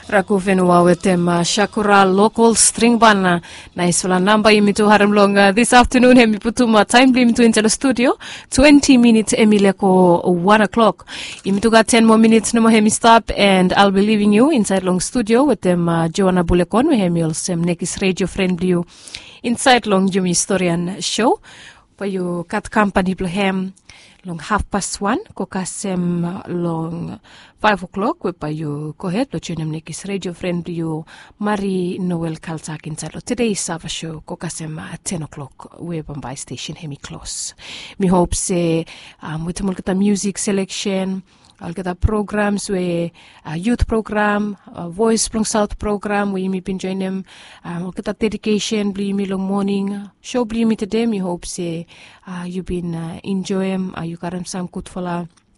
Rakufenua with them Shakura local string band. Nice wala number imi to harimlong this afternoon hemi putuma time limit to into the studio 20 minutes Emilia ko 1 o'clock. Imi to got 10 more minutes no more hemi stop and I'll be leaving you inside long studio with them Joanna Bulekon we hemi also nekis radio friendly you inside long Jumi historian show. Pa you cut company plahem long 1:30 ko kasem long 5 o'clock we pa you go ahead lo chunem nekis radio friend you Mari Noel Kaltak inside lo today's Sava show ko kasem 10 o'clock we Bombay station hemi close. Me hope say with the music selection I'll get a programs we youth program, voice from South program we me been join them. I'll get a dedication bli me long morning show bli me today. Me hope say you been enjoy them. You got them some good for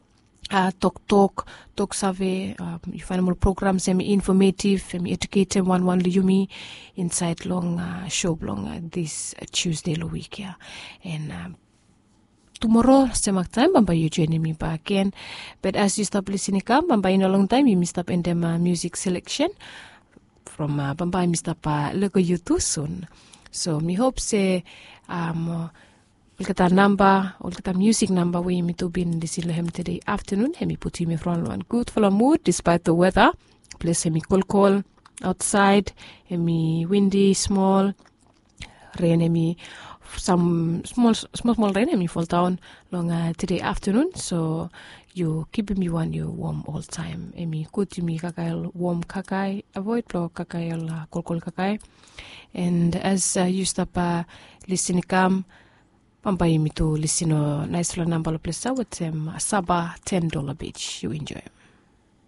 talk survey. You find more programs semi informative, semi educative one you me inside long show long this Tuesday lo week yeah and. Tomorrow, same time, Bamba you joining me back again. But as you stop listening, Bamba in a long time, you missed up in them music selection from Bamba. I missed up look you too soon. So me hope say we'll get a number, we'll get a music number we me to be in this him today afternoon. Hemi put him in front one good for a mood despite the weather. Place hemi cool outside. Hemi windy, small rain. Hemi. Some small rain and me fall down long today afternoon, so you keep me one you warm all time. Emi good me kakai warm kakai avoid blow kakai kol kakai. And as you stop listening come pampai me to listen nice little number of places with them Sabah $10 beach you enjoy.